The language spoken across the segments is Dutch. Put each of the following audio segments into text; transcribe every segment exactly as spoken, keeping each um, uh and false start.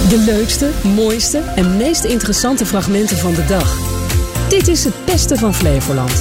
De leukste, mooiste en meest interessante fragmenten van de dag. Dit is het beste van Flevoland.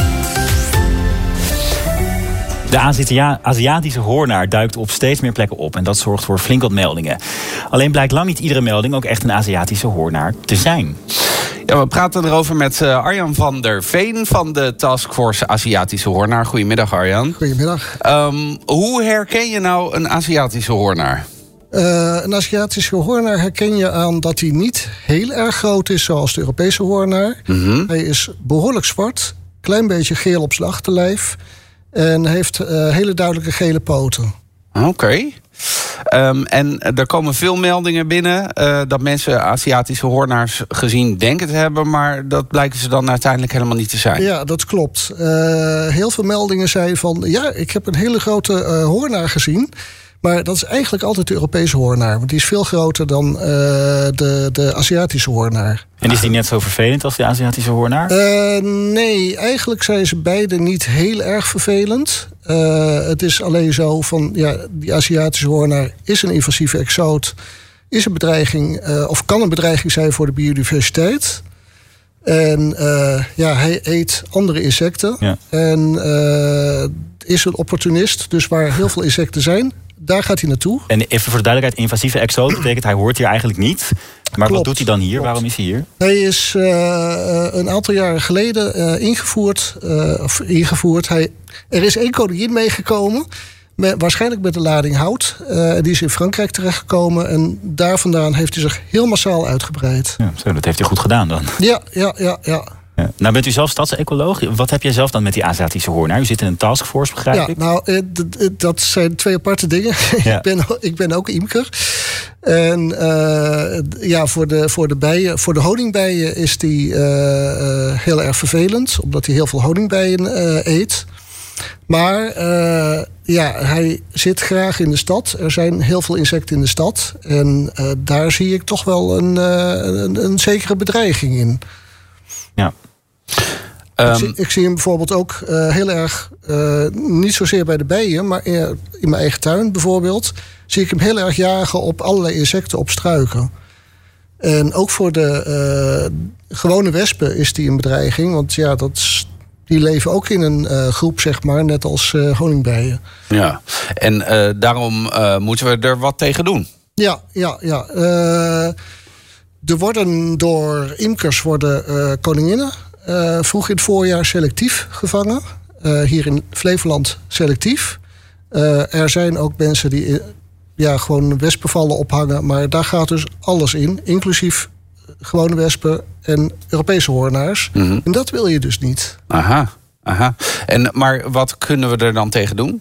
De Azia- Aziatische hoornaar duikt op steeds meer plekken op. En dat zorgt voor flink wat meldingen. Alleen blijkt lang niet iedere melding ook echt een Aziatische hoornaar te zijn. Ja, we praten erover met uh, Arjan van der Veen van de Taskforce Aziatische Hoornaar. Goedemiddag, Arjan. Goedemiddag. Um, hoe herken je nou een Aziatische hoornaar? Uh, een Aziatische hoornaar herken je aan dat hij niet heel erg groot is zoals de Europese hoornaar. Mm-hmm. Hij is behoorlijk zwart, klein beetje geel op zijn achterlijf en heeft uh, hele duidelijke gele poten. Oké. Okay. Um, en er komen veel meldingen binnen uh, dat mensen Aziatische hoornaars gezien denken te hebben, maar dat blijken ze dan uiteindelijk helemaal niet te zijn. Ja, dat klopt. Uh, heel veel meldingen zeiden van, ja, ik heb een hele grote uh, hoornaar gezien. Maar dat is eigenlijk altijd de Europese hoornaar. Want die is veel groter dan uh, de, de Aziatische hoornaar. En is die net zo vervelend als de Aziatische hoornaar? Uh, nee, eigenlijk zijn ze beide niet heel erg vervelend. Uh, het is alleen zo van, ja, die Aziatische hoornaar is een invasieve exoot. Is een bedreiging, uh, of kan een bedreiging zijn voor de biodiversiteit. En uh, ja, hij eet andere insecten. Ja. En uh, is een opportunist. Dus waar heel veel insecten zijn, daar gaat hij naartoe. En even voor de duidelijkheid, invasieve exoot betekent hij hoort hier eigenlijk niet. Maar klopt, wat doet hij dan hier? Klopt. Waarom is hij hier? Hij is uh, een aantal jaren geleden uh, ingevoerd. Uh, of ingevoerd. Hij, er is één koningin meegekomen. Met, waarschijnlijk met de lading hout. Uh, die is in Frankrijk terechtgekomen. En daar vandaan heeft hij zich heel massaal uitgebreid. Ja, zo, dat heeft hij goed gedaan dan. Ja, ja, ja, ja. Ja. Nou, bent u zelf stadsecoloog. Wat heb jij zelf dan met die Aziatische hoornaar? U zit in een taskforce, begrijp ja, ik? Nou, dat zijn twee aparte dingen. Ja. ik, ben, ik ben ook imker. En uh, ja, voor de, voor de bijen, voor de honingbijen is die uh, uh, heel erg vervelend, omdat hij heel veel honingbijen uh, eet. Maar uh, ja, hij zit graag in de stad. Er zijn heel veel insecten in de stad. En uh, daar zie ik toch wel een, uh, een, een zekere bedreiging in. Ja. Um, ik, zie, ik zie hem bijvoorbeeld ook uh, heel erg, uh, niet zozeer bij de bijen, maar in, in mijn eigen tuin bijvoorbeeld, zie ik hem heel erg jagen op allerlei insecten op struiken. En ook voor de uh, gewone wespen is die een bedreiging, want ja, dat is, die leven ook in een uh, groep, zeg maar, net als uh, honingbijen. Ja, en uh, daarom uh, moeten we er wat tegen doen. Ja, ja, ja. Uh, er worden door imkers worden uh, koninginnen uh, vroeg in het voorjaar selectief gevangen. Uh, hier in Flevoland selectief. Uh, er zijn ook mensen die uh, ja, gewoon wespenvallen ophangen. Maar daar gaat dus alles in. Inclusief gewone wespen en Europese hoornaars. Mm-hmm. En dat wil je dus niet. Aha, aha. En, maar wat kunnen we er dan tegen doen?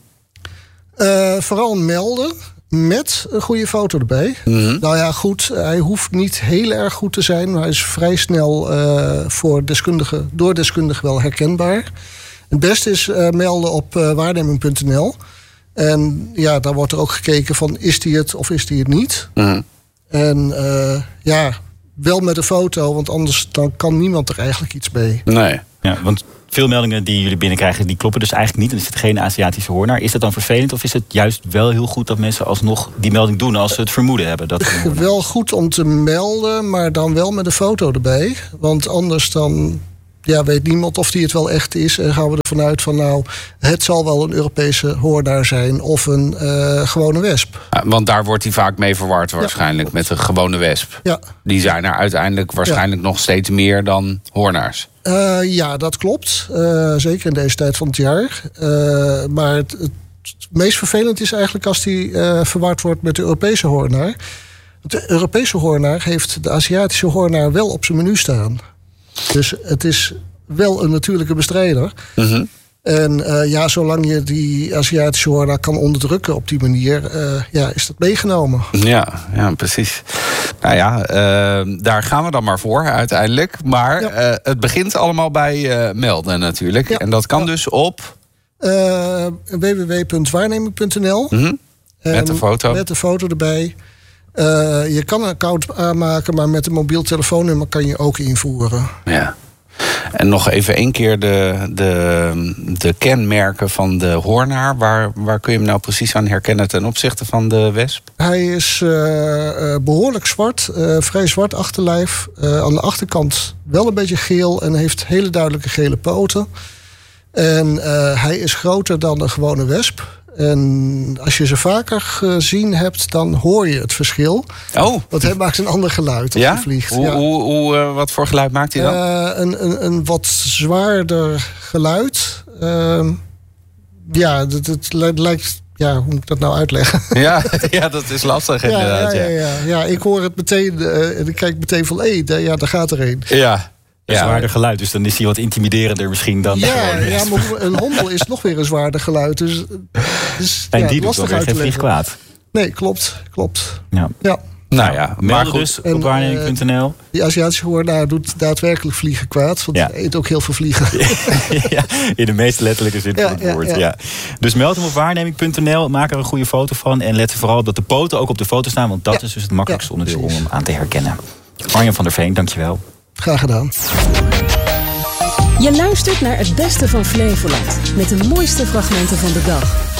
Uh, vooral melden. Met een goede foto erbij. Mm-hmm. Nou ja, goed, hij hoeft niet heel erg goed te zijn, maar hij is vrij snel uh, voor deskundigen, door deskundigen wel herkenbaar. Het beste is uh, melden op uh, waarneming punt n l. En ja, daar wordt er ook gekeken van, is die het of is die het niet? Mm-hmm. En uh, ja, wel met een foto, want anders dan kan niemand er eigenlijk iets mee. Nee. Ja, want veel meldingen die jullie binnenkrijgen, die kloppen dus eigenlijk niet. En er zit geen Aziatische hoornaar. Is dat dan vervelend of is het juist wel heel goed dat mensen alsnog die melding doen als ze het vermoeden hebben? Dat wel goed om te melden, maar dan wel met een foto erbij. Want anders dan ja, weet niemand of die het wel echt is. En gaan we ervan uit van nou, het zal wel een Europese hoornaar zijn of een uh, gewone wesp. Ja, want daar wordt hij vaak mee verward waarschijnlijk, ja, met een gewone wesp. Ja. Die zijn er uiteindelijk waarschijnlijk ja. nog steeds meer dan hoornaars. Uh, ja, dat klopt. Uh, zeker in deze tijd van het jaar. Uh, maar het, het meest vervelend is eigenlijk als die uh, verward wordt met de Europese hoornaar. De Europese hoornaar heeft de Aziatische hoornaar wel op zijn menu staan. Dus het is wel een natuurlijke bestrijder. Mm-hmm. En uh, ja, zolang je die Aziatische hoornaar kan onderdrukken op die manier, uh, ja, is dat meegenomen. Ja, ja, precies. Nou ja, uh, daar gaan we dan maar voor uiteindelijk. Maar ja. uh, het begint allemaal bij uh, melden natuurlijk. Ja. En dat kan ja. dus op Uh, w w w punt waarneming punt n l. Mm-hmm. Met een foto. Met een foto erbij. Uh, je kan een account aanmaken, maar met een mobiel telefoonnummer kan je ook invoeren. Ja. En nog even één keer de, de, de kenmerken van de hoornaar. Waar, waar kun je hem nou precies aan herkennen ten opzichte van de wesp? Hij is uh, uh, behoorlijk zwart, uh, vrij zwart achterlijf. Uh, aan de achterkant wel een beetje geel en heeft hele duidelijke gele poten. En uh, hij is groter dan een gewone wesp. En als je ze vaker gezien hebt, dan hoor je het verschil. Oh. Want hij maakt een ander geluid als ja? hij vliegt. Hoe, ja. hoe, hoe, uh, wat voor geluid maakt hij dan? Uh, een, een, een wat zwaarder geluid. Uh, ja, het, het lijkt... Ja, hoe moet ik dat nou uitleggen? Ja, ja dat is lastig ja, inderdaad. Ja, ja, ja, ja, ik hoor het meteen uh, en ik kijk meteen van... hé, hey, ja, daar gaat er een. Ja. Een ja. zwaarder geluid, dus dan is hij wat intimiderender misschien dan... Ja, ja, maar een hommel is nog weer een zwaarder geluid. Dus, dus en ja, die doet wel weer geen vlieg kwaad. Nee, klopt, klopt. Ja. ja. Nou ja, maar goed. Dus op waarneming punt n l. Uh, die Aziatische hoornaar doet daadwerkelijk vliegen kwaad. Want ja. hij eet ook heel veel vliegen. Ja, in de meest letterlijke zin van het ja, woord. Ja, ja. Ja. Dus meld hem op waarneming punt n l. Maak er een goede foto van. En let vooral op dat de poten ook op de foto staan. Want dat ja. is dus het makkelijkste ja, onderdeel precies. om hem aan te herkennen. Arjan van der Veen, dankjewel. Graag gedaan. Je luistert naar het beste van Flevoland. Met de mooiste fragmenten van de dag.